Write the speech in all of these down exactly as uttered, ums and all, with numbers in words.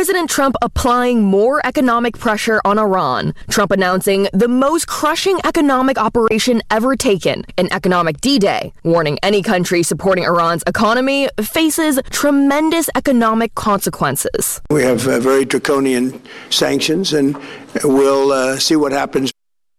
President Trump applying more economic pressure on Iran. Trump announcing the most crushing economic operation ever taken, an economic D-Day, warning any country supporting Iran's economy faces tremendous economic consequences. We have uh, very draconian sanctions, and we'll uh, see what happens.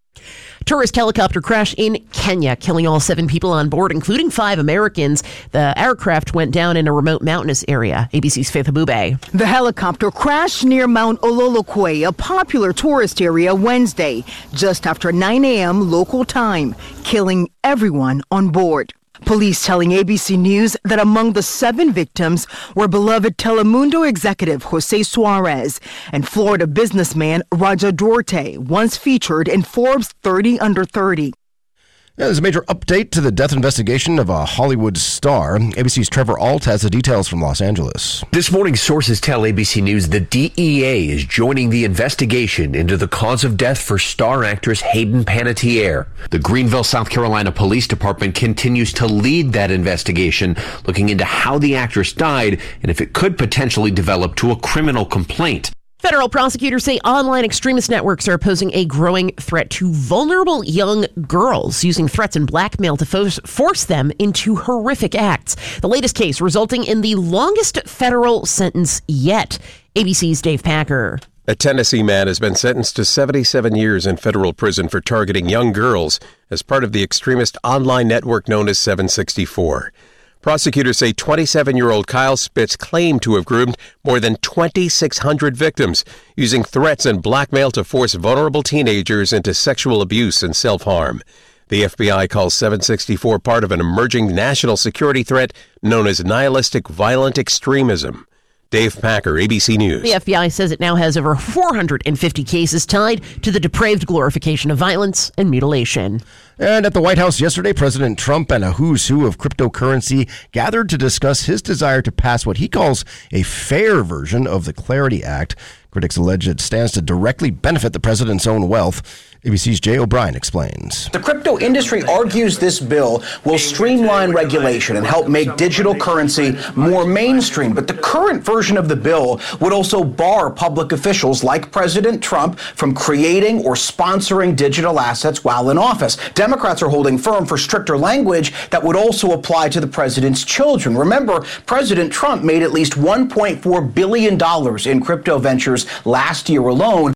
Tourist helicopter crash in Kenya, killing all seven people on board, including five Americans. The aircraft went down in a remote mountainous area. A B C's Faith Abube. The helicopter crashed near Mount Ololokwe, a popular tourist area, Wednesday, just after nine a.m. local time, killing everyone on board. Police telling A B C News that among the seven victims were beloved Telemundo executive Jose Suarez and Florida businessman Raja Duarte, once featured in Forbes thirty under thirty. Yeah, there's a major update to the death investigation of a Hollywood star. A B C's Trevor Ault has the details from Los Angeles. This morning, sources tell A B C News the D E A is joining the investigation into the cause of death for star actress Hayden Panettiere. The Greenville, South Carolina Police Department continues to lead that investigation, looking into how the actress died and if it could potentially develop to a criminal complaint. Federal prosecutors say online extremist networks are posing a growing threat to vulnerable young girls, using threats and blackmail to force, force them into horrific acts. The latest case resulting in the longest federal sentence yet. A B C's Dave Packer. A Tennessee man has been sentenced to seventy-seven years in federal prison for targeting young girls as part of the extremist online network known as seven sixty-four. Prosecutors say twenty-seven-year-old Kyle Spitz claimed to have groomed more than twenty-six hundred victims, using threats and blackmail to force vulnerable teenagers into sexual abuse and self-harm. The F B I calls seven sixty-four part of an emerging national security threat known as nihilistic violent extremism. Dave Packer, A B C News. The F B I says it now has over four hundred fifty cases tied to the depraved glorification of violence and mutilation. And at the White House yesterday, President Trump and a who's who of cryptocurrency gathered to discuss his desire to pass what he calls a fair version of the Clarity Act. Critics allege it stands to directly benefit the president's own wealth. A B C's Jay O'Brien explains. The crypto industry argues this bill will streamline regulation and help make digital currency more mainstream. But the current version of the bill would also bar public officials like President Trump from creating or sponsoring digital assets while in office. Democrats are holding firm for stricter language that would also apply to the president's children. Remember, President Trump made at least one point four billion dollars in crypto ventures last year alone.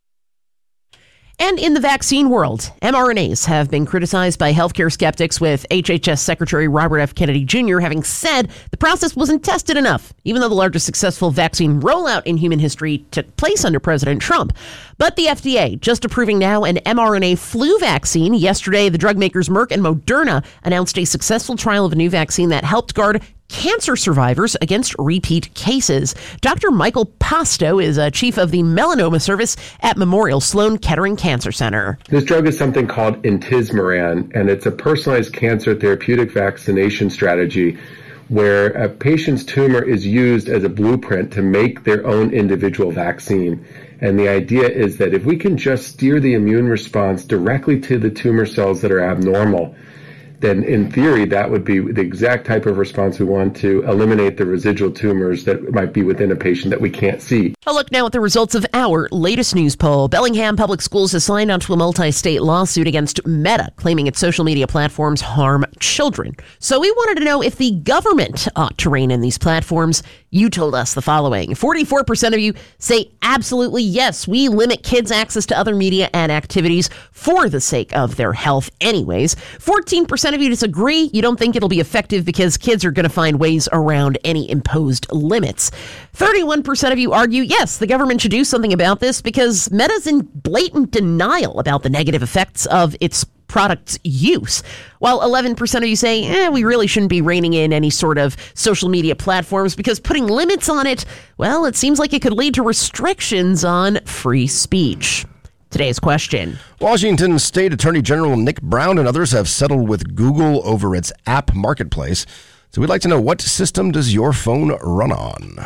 And in the vaccine world, mRNAs have been criticized by healthcare skeptics, with H H S Secretary Robert F. Kennedy Junior having said the process wasn't tested enough, even though the largest successful vaccine rollout in human history took place under President Trump. But the F D A just approving now an mRNA flu vaccine. Yesterday, the drug makers Merck and Moderna announced a successful trial of a new vaccine that helped guard cancer survivors against repeat cases. Doctor Michael Pasto is a chief of the melanoma service at Memorial Sloan Kettering Cancer Center. This drug is something called intismeran, and it's a personalized cancer therapeutic vaccination strategy where a patient's tumor is used as a blueprint to make their own individual vaccine. And the idea is that if we can just steer the immune response directly to the tumor cells that are abnormal, then in theory, that would be the exact type of response we want to eliminate the residual tumors that might be within a patient that we can't see. A look now at the results of our latest news poll. Bellingham Public Schools has signed onto a multi-state lawsuit against Meta, claiming its social media platforms harm children. So we wanted to know if the government ought to rein in these platforms. You told us the following. forty-four percent of you say absolutely yes, we limit kids' access to other media and activities for the sake of their health anyways. fourteen percent of you disagree. You don't think it'll be effective because kids are going to find ways around any imposed limits. thirty-one percent of you argue, yes, the government should do something about this because Meta's in blatant denial about the negative effects of its product's use. While eleven percent of you say, eh, we really shouldn't be reining in any sort of social media platforms because putting limits on it, well, it seems like it could lead to restrictions on free speech. Today's question. Washington State Attorney General Nick Brown and others have settled with Google over its app marketplace. So we'd like to know, what system does your phone run on?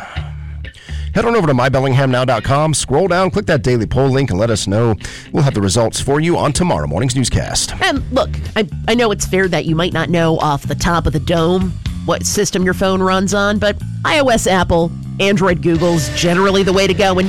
Head on over to my bellingham now dot com, scroll down, click that daily poll link, and let us know. We'll have the results for you on tomorrow morning's newscast. And look, I, I know it's fair that you might not know off the top of the dome what system your phone runs on, but iOS, Apple, Android, Google's generally the way to go. And